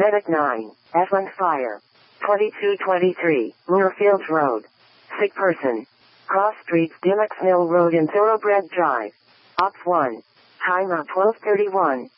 Medic 9, F1 Fire. 2223, Moorfields Road. Sick person. Cross Streets, Dimmicks Mill Road and Thoroughbred Drive. Ops 1. Timer 12:31.